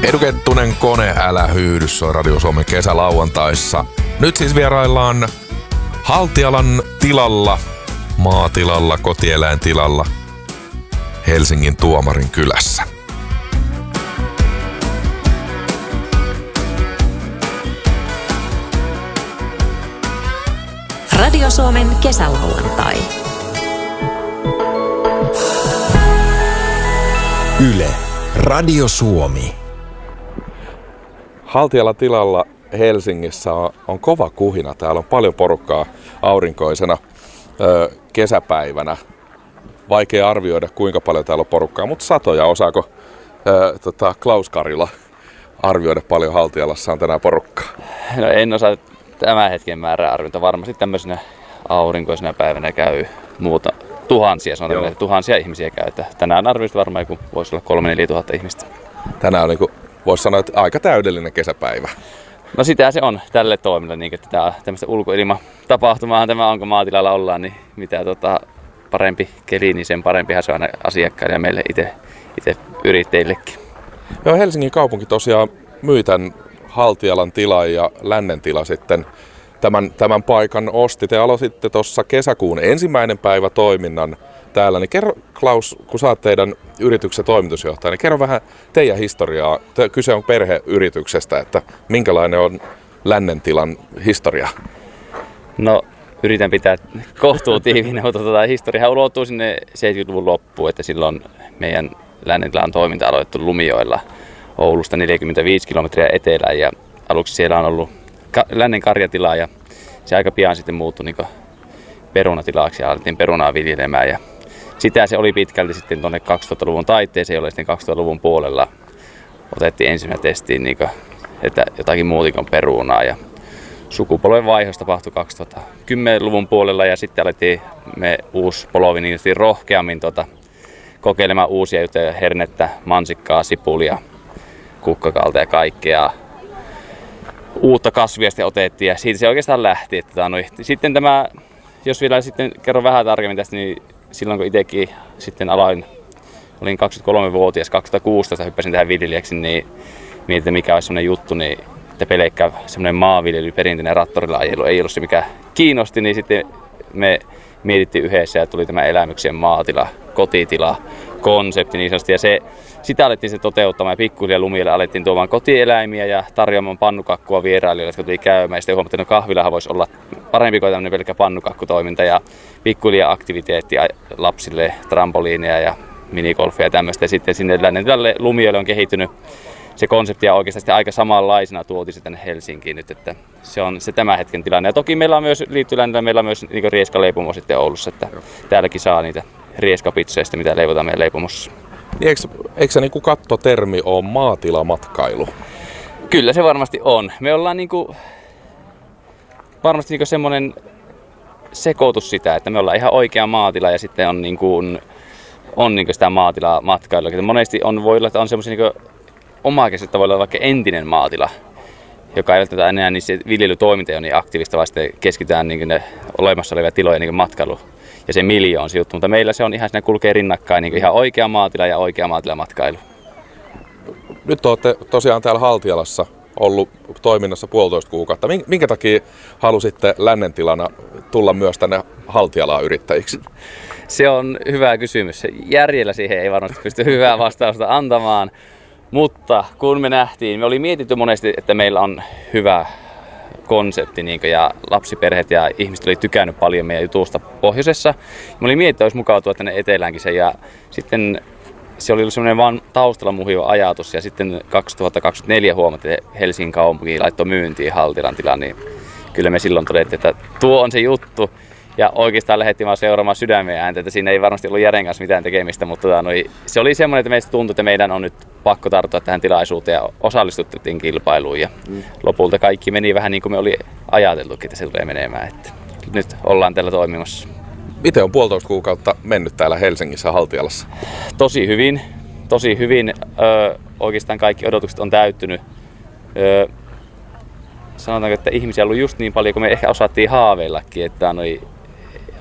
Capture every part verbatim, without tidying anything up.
Edu Kettunen, Kone, älä hyydy, se on Radio Suomen kesälauantaissa. Nyt siis vieraillaan Haltialan tilalla, maatilalla, kotieläintilalla, Helsingin Tuomarin kylässä. Radio Suomen kesälauantai. Yle, Radio Suomi. Haltialan tilalla Helsingissä on, on kova kuhina. Täällä on paljon porukkaa aurinkoisena ö, kesäpäivänä. Vaikea arvioida, kuinka paljon täällä on porukkaa, mutta satoja. Osaako ö, tota, Klaus Karila arvioida, paljon Haltialassa on tänään porukkaa? No en osaa tämän hetken määrää arvioida. Varmasti tämmöisenä aurinkoisena päivänä käy muuta tuhansia, sanotaan, että tuhansia ihmisiä käy. Että tänään arvioista varmaan joku voisi olla kolme neljä tuhatta ihmistä. Tänään on, niin kuin, voisi sanoa, että aika täydellinen kesäpäivä. No sitä se on tälle toimille, niin että tämä tämmöistä ulkoilmatapahtumaahan tämä on, kun maatilalla ollaan, niin mitä tota, parempi keli, niin sen parempihan se on aina asiakkaille ja meille itse, itse yrittäjillekin. Joo, Helsingin kaupunki tosiaan myi tämän Haltialan tilan ja lännen tila sitten tämän, tämän paikan osti. Te aloititte tuossa kesäkuun ensimmäinen päivä toiminnan täällä, niin kerro Klaus, kun sä oot teidän yrityksen toimitusjohtaja, niin kerro vähän teidän historiaa. Kyse on perheyrityksestä, että minkälainen on lännen tilan historia? No yritän pitää kohtuu tiiviinä, mutta tota, historia ulottuu sinne seitsemänkymmentäluvun loppuun, että silloin meidän lännen tilan toiminta aloitettu Lumijoella Oulusta neljäkymmentäviisi kilometriä etelään ja aluksi siellä on ollut ka- lännen karjatila ja se aika pian sitten muuttui niin perunatilaksi ja alettiin perunaa viljelemään ja sitä se oli pitkälti sitten tuonne kaksituhattaluvun taitteeseen, jolle sitten kaksituhattaluvun puolella otettiin ensimmäinen testiin, niin kuin, että jotakin muuta kuin perunaa. Ja sukupolven vaihdos tapahtui kaksituhattakymmenluvun puolella ja sitten alettiin me uusi polvi niin rohkeammin tuota, kokeilemaan uusia juttuja, hernettä, mansikkaa, sipulia, kukkakalta ja kaikkea. Uutta kasvia sitten otettiin ja siitä se oikeastaan lähti. Että no, sitten tämä, jos vielä sitten kerron vähän tarkemmin tästä, niin silloin kun itsekin sitten aloin, olin kaksikymmentäkolmevuotias, kaksituhattakuusitoista hyppäsin tähän viljelijäksi, niin mietin, mikä olisi sellainen juttu, niin että pelkkä semmoinen maanviljely, perinteinen traktorilla ajelu ei ollut se, mikä kiinnosti, niin sitten me mietittiin yhdessä ja tuli tämä elämyksien maatila, kotitila, konsepti niin sanotusti, ja se, sitä alettiin se toteuttamaan ja pikkuhiljaa Lumijoelle alettiin tuomaan kotieläimiä ja tarjoamaan pannukakkua vierailijoille, jotka tuli käymään ja sitten huomattiin, että no kahvilahan voisi olla parempi kuin tämmöinen pelkkä pannukakkutoiminta ja pikkuhiljaa aktiviteetti lapsille, trampoliineja ja minigolfia ja tämmöistä ja sitten sinne lännen tilalle Lumijoelle on kehittynyt se konsepti ja oikeastaan aika samanlaisena tuotiin se tänne Helsinkiin nyt, että se on se tämän hetken tilanne. Ja toki meillä on myös liittylännillä, meillä on myös niin rieskaleipomo sitten Oulussa, että Joo. täälläkin saa niitä rieskapitseistä, mitä leivotaan meidän leipomossa. Niin eikö, eikö se niin kuin kattotermi ole maatilamatkailu? Kyllä se varmasti on. Me ollaan niin kuin, varmasti niin semmoinen sekoitus sitä, että me ollaan ihan oikea maatila ja sitten on, niin kuin, on niin kuin sitä maatilamatkailu. Monesti on, voi olla, että on semmoisia niin omakin, että voi olla vaikka entinen maatila, joka ei välttämättä enää niin se viljelytoiminta ei ole niin aktiivista, vaan sitten keskitytään niin ne olemassa olevia tiloja niin matkailu ja se miljoon se juttu. Mutta meillä se on ihan, siinä kulkee rinnakkain niin ihan oikea maatila ja oikea maatilamatkailu. Nyt olette tosiaan täällä Haltialassa ollut toiminnassa puolitoista kuukautta. Minkä takia halusitte lännen tilana tulla myös tänne Haltialaan yrittäjiksi? Se on hyvä kysymys. Järjellä siihen ei varmasti pysty hyvää vastausta antamaan. Mutta kun me nähtiin, me oli mietitty monesti, että meillä on hyvä konsepti niin ja lapsiperheet ja ihmiset oli tykännyt paljon meidän jutusta pohjoisessa. Me oli mietitty, että olisi mukautua tänne eteläänkin se ja sitten se oli semmoinen vaan taustalla muhiva ajatus ja sitten kaksituhattakaksikymmentäneljä huomattiin, että Helsingin kaupunki laittoi myyntiin Haltialan tilan, niin kyllä me silloin todettiin, että tuo on se juttu. Ja oikeastaan lähdettiin vaan seuraamaan sydämen ääntä, että siinä ei varmasti ollut Jären kanssa mitään tekemistä, mutta tota, noi, se oli semmoinen, että meistä tuntui, että meidän on nyt pakko tarttua tähän tilaisuuteen ja osallistuttiin kilpailuun. Ja mm. lopulta kaikki meni vähän niin kuin me oli ajateltukin, että se tulee menemään. Että nyt ollaan täällä toimimassa. Miten on puolitoista kuukautta mennyt täällä Helsingissä Haltialassa? Tosi hyvin, tosi hyvin. Ö, oikeastaan kaikki odotukset on täyttynyt. Ö, sanotaanko, että ihmisiä on ollut just niin paljon, kun me ehkä osattiin haaveillakin, että noi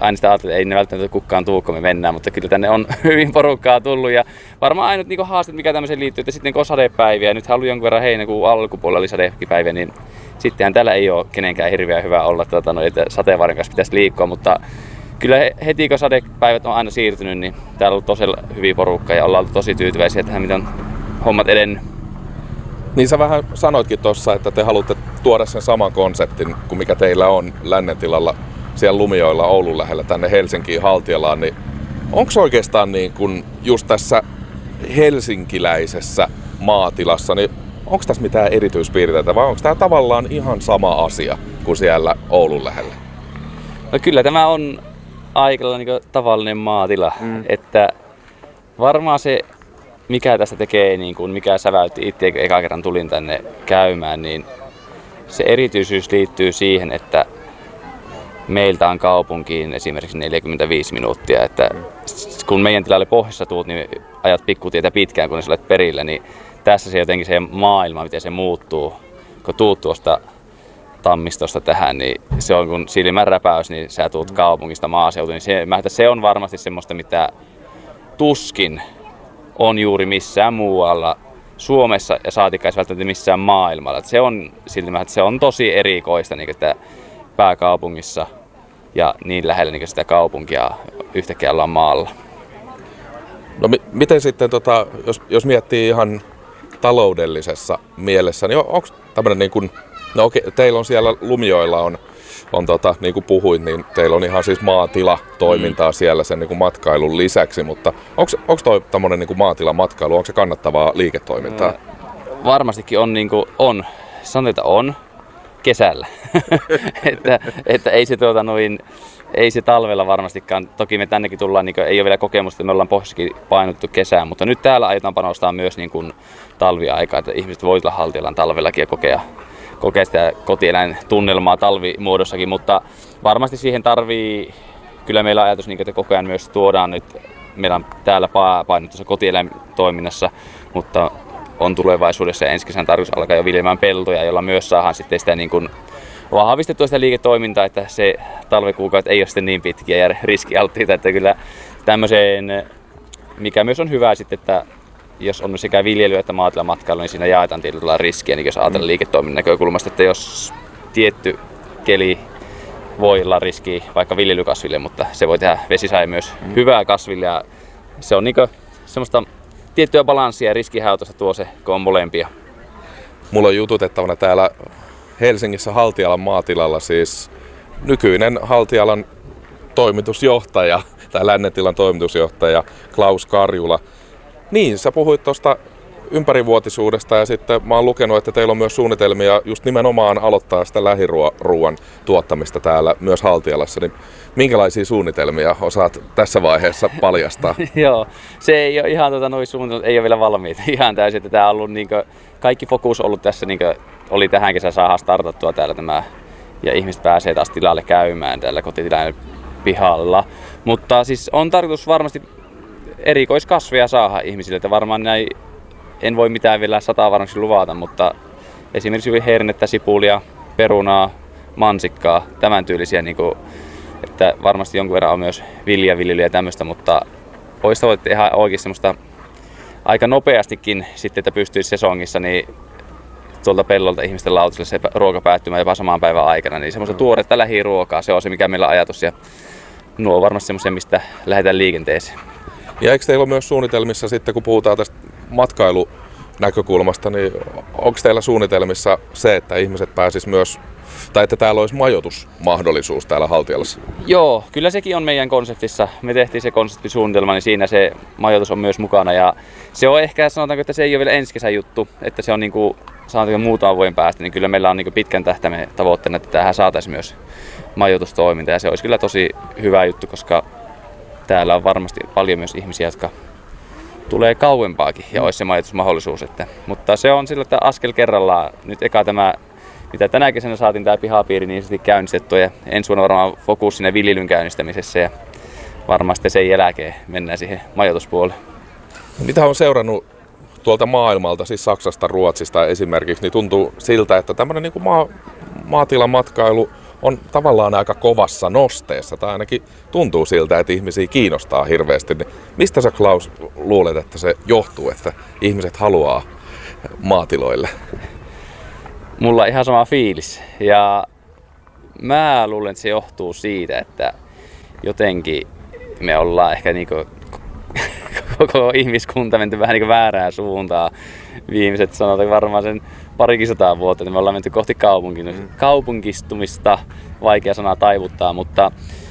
aina sitä ajattelin, että ei ne välttämättä kukaan tuu, kun me mennään, mutta kyllä tänne on hyvin porukkaa tullut. Ja varmaan ainut niin haaste, mikä tämmöiseen liittyy, että sitten on sadepäiviä. Nythän oli jonkun verran heinäkuun alkupuolella oli sadepäiviä, niin sittenhän täällä ei ole kenenkään hirveän hyvä olla, tuota, no, että sateenvarjon kanssa pitäisi liikkua, mutta kyllä heti kun sadepäivät on aina siirtynyt, niin täällä on ollut tosi hyvin porukkaa ja ollaan tosi tyytyväisiä tähän, miten on hommat edennyt. Niin sä vähän sanoitkin tuossa, että te haluatte tuoda sen saman konseptin kuin mikä teillä on Lännentilalla siellä Lumijoilla Oulun lähellä tänne Helsinkiin Haltialaan, niin onko oikeastaan niin kun just tässä helsinkiläisessä maatilassa, niin onko tässä mitään erityispiirteitä vai onko tämä tavallaan ihan sama asia kuin siellä Oulun lähellä? No kyllä tämä on aika niin tavallinen maatila, mm. että varmaan se mikä tästä tekee, niin kuin mikä säväytti itse, kun eka kerran tulin tänne käymään, niin se erityisyys liittyy siihen, että meiltä on kaupunkiin esimerkiksi neljäkymmentäviisi minuuttia, että kun meidän tilalle pohjassa tuut, niin ajat pikkutietä pitkään, kun olet perillä, niin tässä se jotenkin se maailma, miten se muuttuu, kun tuut tuosta Tammistosta tähän, niin se on kun silmänräpäys, niin sä tuut kaupungista maaseutuun, niin se, se on varmasti semmoista, mitä tuskin on juuri missään muualla Suomessa ja saatikaan välttämättä missään maailmalla. Että se on silti, että se on tosi erikoista, niin että pääkaupungissa ja niin lähellä niin sitä kaupunkia yhtäkkiä ollaan maalla. No mi- miten sitten, tota, jos, jos miettii ihan taloudellisessa mielessä, niin on, onko tämmöinen niin kuin, no okei, teillä on siellä Lumijoilla on, on tota, niin kuin puhuit, niin teillä on ihan siis maatilatoimintaa mm. siellä sen niin kuin matkailun lisäksi, mutta onko toi tämmöinen niin kuin maatilamatkailu, onko se kannattavaa liiketoimintaa? No, varmastikin on, niin kuin on, sanotaan, että on kesällä, että, että ei se tuota noin, ei se talvella varmastikaan, toki me tännekin tullaan, niin kuin, ei ole vielä kokemusta, me ollaan pohjassakin painottu kesään, mutta nyt täällä aiotaan panostaa myös niin kuin talviaikaa, että ihmiset voi tulla Haltialaan talvellakin ja kokea kokea sitä kotieläintunnelmaa talvimuodossakin, mutta varmasti siihen tarvii, kyllä meillä on ajatus, että koko ajan myös tuodaan nyt, meillä on täällä painottuessa kotieläintoiminnassa, mutta on tulevaisuudessa ja ensi kesän tarkoitus alkaa jo viljelmään peltoja, jolla myös saadaan sitten sitä niin kuin vahvistettua sitä liiketoimintaa, että se talvikuukaudet ei ole sitten niin pitkiä ja riskialttiita, että kyllä tämmöiseen, mikä myös on hyvä sitten, että jos on sekä viljely että maatilamatkailu, niin siinä jaetaan tietyllä riskiä, niin jos ajatellaan liiketoiminnan näkökulmasta, että jos tietty keli voi olla riski vaikka viljelykasville, mutta se voi tehdä vesisade myös mm. hyvää kasville ja se on niin semmoista tiettyä balanssia ja riskihautosta tuo se, kun on molempia. Mulla on jututettavana täällä Helsingissä Haltialan maatilalla siis nykyinen Haltialan toimitusjohtaja tai Lännentilan toimitusjohtaja Klaus Karjula. Niin, sä puhuit tuosta ympärivuotisuudesta ja sitten mä oon lukenut, että teillä on myös suunnitelmia just nimenomaan aloittaa sitä lähiruoan tuottamista täällä myös Haltialassa. Niin minkälaisia suunnitelmia osaat tässä vaiheessa paljastaa? Joo, se ei ole ihan tuota, noin suunnitelmat, ei ole vielä valmiita ihan täysin. Että tää on ollut niin kuin, kaikki fokus ollut tässä, niin kuin, oli tähän kesään saadaan startattua täällä tämä ja ihmiset pääsee taas tilalle käymään täällä kotitilan pihalla. Mutta siis on tarkoitus varmasti erikoiskasveja saada ihmisille, että varmaan näin, en voi mitään vielä sataa varmasti luvata, mutta esimerkiksi hernettä, sipulia, perunaa, mansikkaa, tämän tyylisiä, niin kuin, että varmasti jonkun verran on myös viljaviljelyä ja tämmöistä, mutta olisi tavoitteet ihan oikein semmoista aika nopeastikin sitten, että pystyisi sesongissa niin tuolta pellolta ihmisten lautaselle se ruoka päättymään jopa samaan päivän aikana, niin semmoista tuoretta lähiruokaa, se on se mikä meillä on ajatus ja nuo on varmasti semmoisia, mistä lähdetään liikenteeseen. Ja eikö teillä ole myös suunnitelmissa sitten, kun puhutaan tästä matkailunäkökulmasta, niin onko teillä suunnitelmissa se, että ihmiset pääsisivät myös, tai että täällä olisi majoitusmahdollisuus täällä Haltialassa? Joo, kyllä sekin on meidän konseptissa. Me tehtiin se konseptisuunnitelma, niin siinä se majoitus on myös mukana. Ja se on ehkä, sanotaanko, että se ei ole vielä ensi kesän juttu, että se on niin kuin, sanotaanko muutaman vuoden päästä, niin kyllä meillä on niin kuin pitkän tähtäimen tavoitteena, että tähän saataisiin myös majoitustoiminta. Ja se olisi kyllä tosi hyvä juttu, koska täällä on varmasti paljon myös ihmisiä, jotka tulee kauempaakin ja olisi se majoitusmahdollisuus. Että, mutta se on sillä, että askel kerrallaan. Nyt eka tämä, mitä tänä kesänä saatiin tämä pihapiiri niin sitten käynnistettyä ja ensi vuonna varmaan fokus sinne viljelyn käynnistämisessä ja varmasti sen jälkeen mennään siihen majoituspuolelle. Mitä on seurannut tuolta maailmalta, siis Saksasta, Ruotsista esimerkiksi, niin tuntuu siltä, että tämmöinen niin kuin maa, maatilamatkailu on tavallaan aika kovassa nosteessa, tai ainakin tuntuu siltä, että ihmisiä kiinnostaa hirveästi. Niin mistä sä, Klaus, luulet, että se johtuu, että ihmiset haluaa maatiloille? Mulla on ihan sama fiilis. Ja mä luulen, että se johtuu siitä, että jotenkin me ollaan ehkä niinku koko ihmiskunta menty vähän niin väärään suuntaan viimeiset, sanotaan varmaan sen parikin sataa vuotta, että me ollaan menty kohti kaupunkistumista, vaikea sana taivuttaa, mutta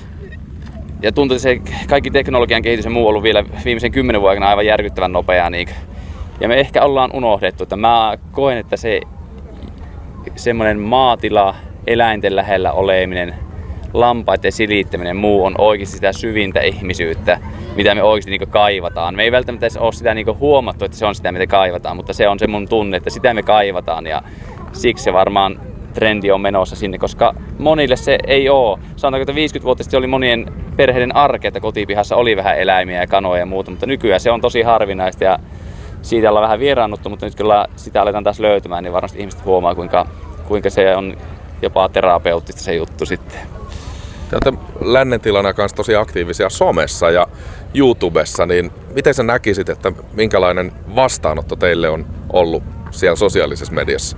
ja tuntuu, että se kaikki teknologian kehitys ja muu on ollut vielä viimeisen kymmenen vuoden aikana aivan järkyttävän nopeaa. Niin, ja me ehkä ollaan unohdettu, että mä koen, että se semmoinen maatila, eläinten lähellä oleminen, lampaiden silittäminen muu on oikeasti sitä syvintä ihmisyyttä, mitä me oikeasti niin kaivataan. Me ei välttämättä edes ole sitä niin huomattu, että se on sitä, mitä kaivataan, mutta se on se mun tunne, että sitä me kaivataan ja siksi se varmaan trendi on menossa sinne, koska monille se ei ole. Sanotaanko, että viisikymmentä vuotta sitten oli monien perheiden arke, että kotipihassa oli vähän eläimiä ja kanoja ja muuta, mutta nykyään se on tosi harvinaista ja siitä ollaan vähän vieraannuttu, mutta nyt kyllä sitä aletaan taas löytymään, niin varmasti ihmiset huomaa, kuinka, kuinka se on jopa terapeuttista se juttu sitten. Te olette Lännen tilana kanssa tosi aktiivisia somessa ja YouTubessa, niin miten sä näkisit, että minkälainen vastaanotto teille on ollut siellä sosiaalisessa mediassa?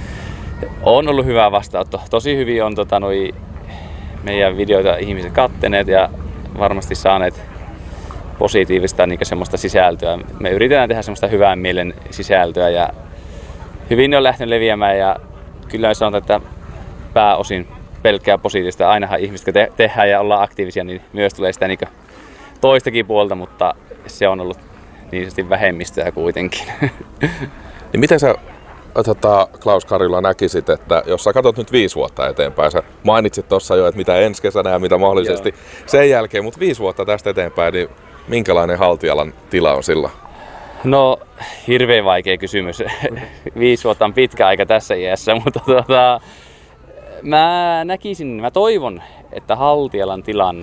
On ollut hyvä vastaanotto. Tosi hyvin on tota, noi meidän videoita ihmiset katteneet ja varmasti saaneet positiivista niin semmoista sisältöä. Me yritetään tehdä semmoista hyvän mielen sisältöä ja hyvin ne on lähtenyt leviämään ja kyllä sanotaan, että pääosin pelkkää positiivista. Ainahan ihmiset, kun te- tehdään ja ollaan aktiivisia, niin myös tulee sitä niin toistakin puolta, mutta se on ollut niin sanotusti vähemmistöä kuitenkin. Niin miten sä, tota, Klaus Karjula, näkisit, että jos sä katsot nyt viisi vuotta eteenpäin, sä mainitsit tuossa jo, että mitä ensi kesänä ja mitä mahdollisesti Joo. sen jälkeen, mutta viisi vuotta tästä eteenpäin, niin minkälainen Haltialan tila on silloin? No, hirveän vaikea kysymys. Viisi vuotta on pitkä aika tässä iässä, mutta tota, mä näkisin, mä toivon, että Haltialan tilan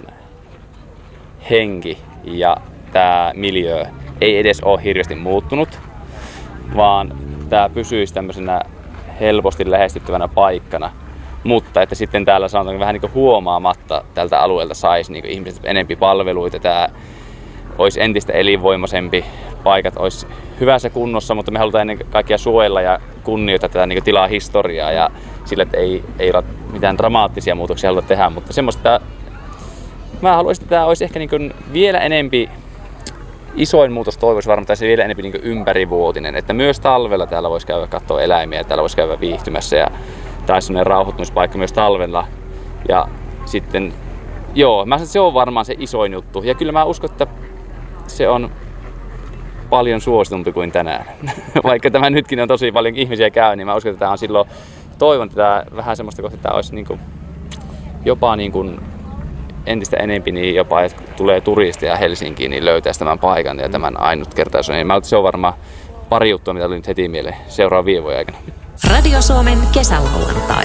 henki ja tää miljöö ei edes ole hirveästi muuttunut, vaan tää pysyisi tämmöisenä helposti lähestyttävänä paikkana. Mutta että sitten täällä sanotaan vähän niin kuin huomaamatta tältä alueelta saisi niin kuin ihmiset enempi palveluita. Tää olisi entistä elinvoimaisempi, paikat olisi hyvässä kunnossa, mutta me halutaan ennen kaikkea suojella ja kunnioittaa tätä niin kuin tilaa historiaa ja sillä, että ei, ei ole mitään dramaattisia muutoksia haluta tehdä, mutta semmoista, mä haluaisin, että tämä olisi ehkä niin kuin vielä enempi, isoin muutos toivoisi varmaan, että se vielä enempi niin kuin ympärivuotinen, että myös talvella täällä voisi käydä katsoa eläimiä, täällä voisi käydä viihtymässä ja tämä olisi sellainen rauhoittumispaikka myös talvella ja sitten, joo, mä sanon, että se on varmaan se isoin juttu ja kyllä mä uskon, että se on paljon suositumpi kuin tänään. Vaikka tämä nytkin on tosi paljon ihmisiä käy, niin mä uskon, että tämä on silloin, toivon, että tämä vähän semmoista kohtaa, että tämä olisi niin kuin, jopa niin kuin entistä enempi, niin jopa että tulee turisteja Helsinkiin, niin löytäisi tämän paikan ja tämän ainutkertaisuuden. Niin se on varmaan pari juttua, mitä tuli nyt heti mieleen seuraavan viiden vuoden aikana. Radio Suomen kesälauantai.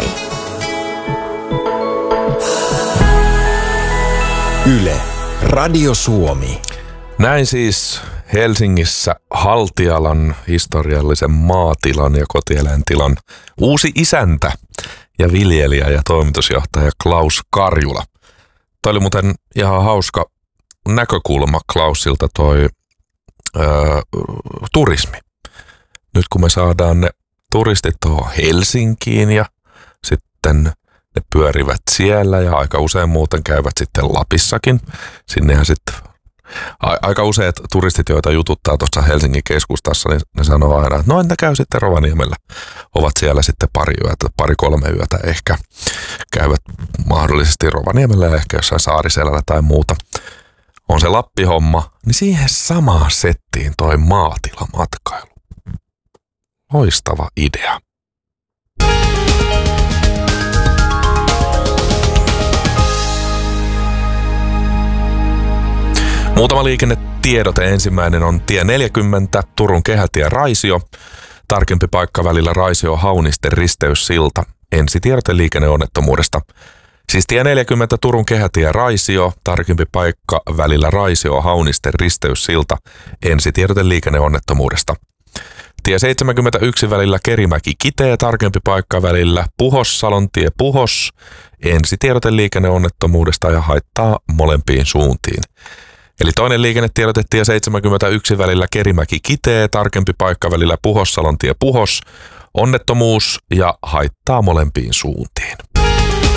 Yle, Radio Suomi. Näin siis Helsingissä Haltialan historiallisen maatilan ja kotieläintilan uusi isäntä ja viljelijä ja toimitusjohtaja Klaus Karjula. Toi oli muuten ihan hauska näkökulma Klausilta toi ö, turismi. Nyt kun me saadaan ne turistit tuohon Helsinkiin ja sitten ne pyörivät siellä ja aika usein muuten käyvät sitten Lapissakin. Sinnehän sitten aika useat turistit, joita jututtaa tuossa Helsingin keskustassa, niin ne sanoo aina, että no entä käy sitten Rovaniemellä. Ovat siellä sitten pari yötä, pari kolme yötä ehkä. Käyvät mahdollisesti Rovaniemellä ja ehkä jossain Saariselällä tai muuta. On se Lappi-homma, niin siihen samaan settiin toi maatilamatkailu. Loistava idea. Muutama liikennetiedote. Ensimmäinen on tie neljäkymmentä, Turun kehätie Raisio. Tarkempi paikka välillä Raisio-Haunisten risteyssilta. Ensitiedote liikenneonnettomuudesta. Siis tie neljäkymmentä, Turun kehätie Raisio. Tarkempi paikka välillä Raisio-Haunisten risteyssilta. Ensitiedote liikenneonnettomuudesta. Tie seitsemänkymmentäyksi välillä Kerimäki-Kitee, tarkempi paikka välillä Puhos-Salontie Puhos. Ensitiedote liikenneonnettomuudesta ja haittaa molempiin suuntiin. Eli toinen liikennetiedote tie seitsemänkymmentäyksi välillä Kerimäki-Kitee, tarkempi paikka välillä Puhos-Salontie Puhos. Onnettomuus ja haittaa molempiin suuntiin.